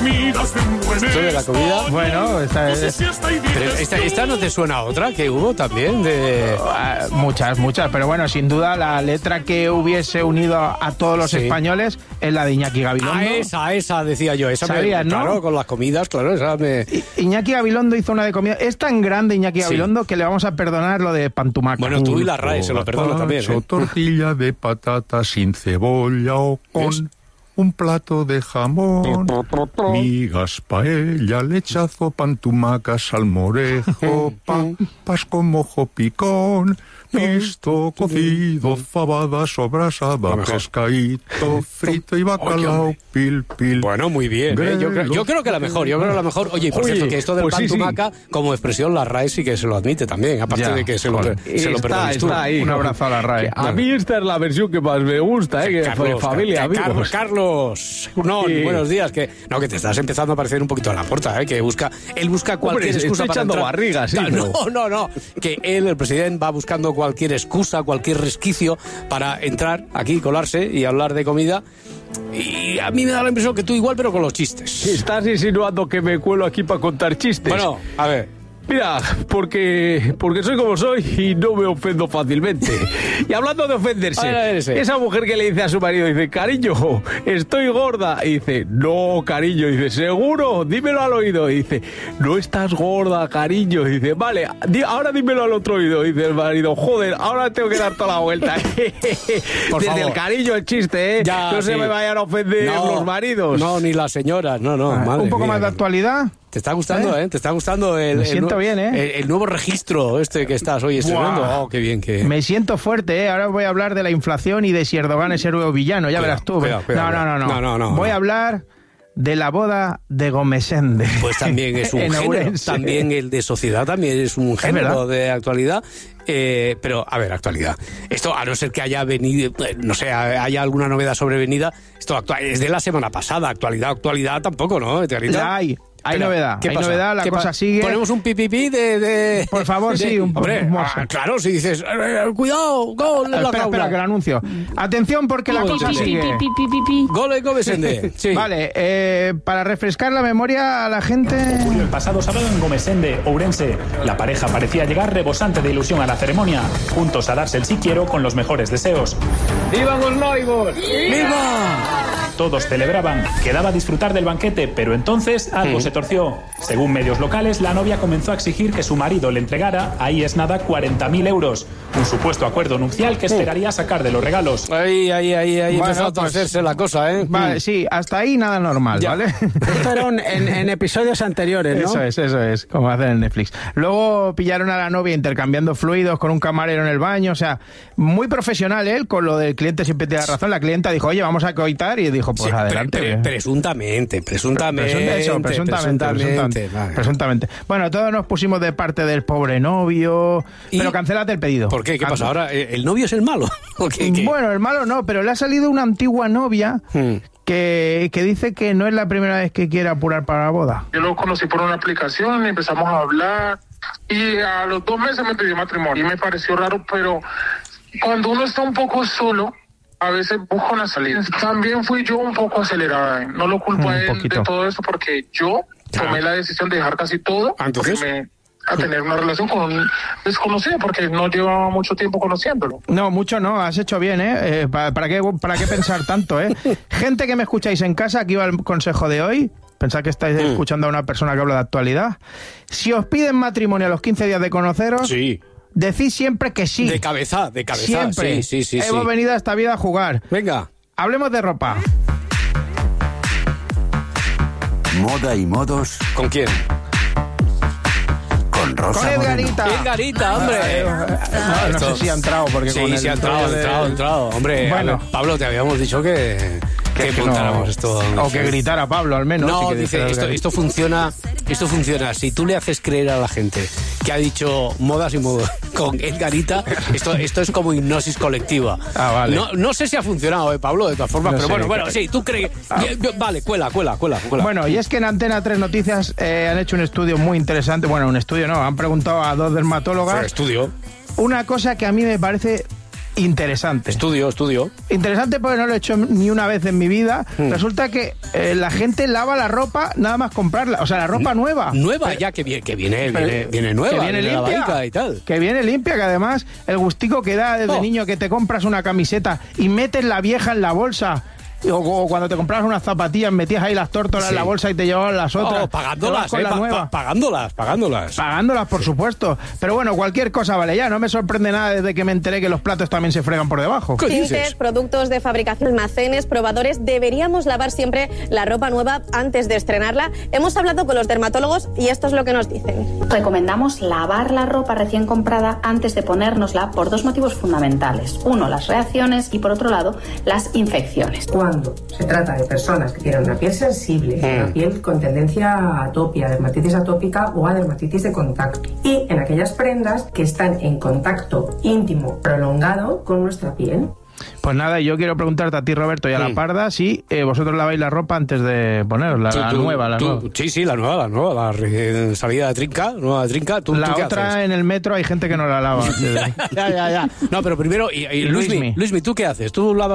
Esto de la comida. Bueno, Pero esta no te suena a otra que hubo también de... muchas, pero bueno, sin duda la letra que hubiese unido a todos los españoles es la de Iñaki Gabilondo. Esa decía yo. Esa ¿Sabías, no? Claro, con las comidas, claro, esa me... Iñaki Gabilondo hizo una de comida. Es tan grande Iñaki Gabilondo que le vamos a perdonar lo de pantumaca. Bueno, tú y la RAE se lo perdono también, ¿eh? Tortilla de patata sin cebolla o con un plato de jamón, migas, paella, lechazo, pantumaca, salmorejo, papas con mojo picón, pisto, cocido, fabada, sobrasada, pescadito, frito y bacalao, pil. Bueno, muy bien, ¿eh? Yo creo que la mejor, Oye, por cierto, que esto del pantumaca, como expresión, la RAE sí que se lo admite también, aparte de que se lo perdones tú. Está ahí. Un abrazo a la RAE. A mí esta es la versión que más me gusta, que Carlos, familia, amigos. Carlos, buenos días, que te estás empezando a parecer un poquito a la puerta, que él busca cualquier excusa para echando entrar. barriga, sí. No, que el presidente va buscando cualquier excusa, cualquier resquicio para entrar aquí, colarse y hablar de comida. Y a mí me da la impresión que tú igual, pero con los chistes. Estás insinuando que me cuelo aquí para contar chistes. Bueno, a ver. Mira, porque soy como soy y no me ofendo fácilmente. Y hablando de ofenderse, esa mujer que le dice a su marido, dice, cariño, estoy gorda. Y dice, no, cariño. Y dice, ¿seguro? Dímelo al oído. Y dice, no estás gorda, cariño. Y dice, vale, ahora dímelo al otro oído. Y dice el marido, joder, ahora tengo que dar toda la vuelta. Por Desde favor. El cariño el chiste, ¿eh? Ya, no se me vayan a ofender los maridos. No, ni las señoras, no. Un poco más de actualidad. ¿Te está gustando, Te está gustando Me siento bien, el nuevo registro que estás hoy estrenando. Oh, qué bien que... Me siento fuerte, Ahora voy a hablar de la inflación y de si Erdogan es héroe o villano. Ya verás tú. Cuidado. No. Voy a hablar de la boda de Gomesende. Pues también es un género. También el de Sociedad también es un género de actualidad. Pero, a ver, actualidad. Esto, a no ser que haya venido, no sé, haya alguna novedad sobrevenida, esto es de la semana pasada. Actualidad tampoco, ¿no? Hay novedad, la cosa sigue. Ponemos un pipipi de... Por favor, sí, un poco. Claro, si dices, cuidado, gol en la espera, que lo anuncio. Atención, porque la cosa sigue. Gol en Gomesende. Sí. Vale, para refrescar la memoria a la gente... Ocurrió el pasado sábado en Gomesende, Ourense. La pareja parecía llegar rebosante de ilusión a la ceremonia, juntos a darse el sí quiero con los mejores deseos. ¡Viva los noivos! ¡Viva! Todos celebraban, quedaba disfrutar del banquete, pero entonces algo se torció. Según medios locales, la novia comenzó a exigir que su marido le entregara, ahí es nada, 40.000 euros. Un supuesto acuerdo nupcial que esperaría sacar de los regalos. Ahí empezó a torcerse la cosa, ¿eh? Vale, sí, hasta ahí nada normal, ¿vale? Esto era en episodios anteriores, ¿no? Eso es, como hacen en Netflix. Luego pillaron a la novia intercambiando fluidos con un camarero en el baño, o sea, muy profesional él, con lo del cliente siempre tiene razón. La clienta dijo, oye, vamos a coitar, y dijo, pues adelante. Presuntamente. Presuntamente. Bueno, todos nos pusimos de parte del pobre novio, pero cancélate el pedido. ¿Por qué? ¿Qué pasa? ¿Ahora el novio es el malo? Bueno, el malo no, pero le ha salido una antigua novia que dice que no es la primera vez que quiere apurar para la boda. Yo lo conocí por una aplicación, empezamos a hablar y a los 2 meses me pidió matrimonio. Y me pareció raro, pero cuando uno está un poco solo, a veces busco una salida. También fui yo un poco acelerada. No lo culpo a él de todo eso porque yo tomé la decisión de dejar casi todo. Entonces, a tener una relación con un desconocido porque no llevaba mucho tiempo conociéndolo. No, mucho no, has hecho bien, ¿Para qué pensar tanto, Gente que me escucháis en casa, aquí va el consejo de hoy. Pensad que estáis escuchando a una persona que habla de actualidad. Si os piden matrimonio a los 15 días de conoceros... Sí. Decís siempre que sí. De cabeza. Siempre. Sí. Hemos venido a esta vida a jugar. Venga. Hablemos de ropa. Moda y modos. ¿Con quién? Con Rosa Con Edgarita. Edgarita, hombre. No sé si ha entrado porque sí, con el sí ha entrado. Hombre, bueno, Pablo, te habíamos dicho que montáramos esto. O que gritara Pablo, al menos. No, dice, esto funciona. Si tú le haces creer a la gente que ha dicho modas y modos con Edgarita, esto es como hipnosis colectiva. Vale. No sé si ha funcionado, Pablo, de todas formas, no pero sé, bueno, sí, tú crees. Vale, cuela. Bueno, y es que en Antena 3 Noticias han hecho un estudio muy interesante. Bueno, un estudio no, han preguntado a 2 dermatólogas. Estudio. Una cosa que a mí me parece interesante. Estudio. Interesante porque no lo he hecho ni una vez en mi vida. Resulta que la gente lava la ropa nada más comprarla. O sea, la ropa nueva. Nueva ya, que viene nueva. Que viene limpia. Y tal. Que viene limpia, que además el gustico que da desde niño que te compras una camiseta y metes la vieja en la bolsa. O cuando te comprabas unas zapatillas, metías ahí las tórtolas en la bolsa y te llevaban las otras. Pagándolas, Pagándolas, por supuesto. Pero bueno, cualquier cosa vale ya. No me sorprende nada desde que me enteré que los platos también se fregan por debajo. Tintes, productos de fabricación, almacenes, probadores. Deberíamos lavar siempre la ropa nueva antes de estrenarla. Hemos hablado con los dermatólogos y esto es lo que nos dicen. Recomendamos lavar la ropa recién comprada antes de ponérnosla por 2 motivos fundamentales. Uno, las reacciones, y por otro lado, las infecciones. Cuando se trata de personas que tienen una piel sensible, una piel con tendencia a atopia, a dermatitis atópica o a dermatitis de contacto, y en aquellas prendas que están en contacto íntimo prolongado con nuestra piel. Pues nada, yo quiero preguntarte a ti, Roberto, y a la Parda, si vosotros laváis la ropa antes de ponerla, la nueva. Sí, la nueva, la recién salida de trinca, nueva de trinca. ¿Tú la qué otra haces? En el metro hay gente que no la lava. ya. No, pero primero, Luismi, ¿tú qué haces? ¿Tú lavas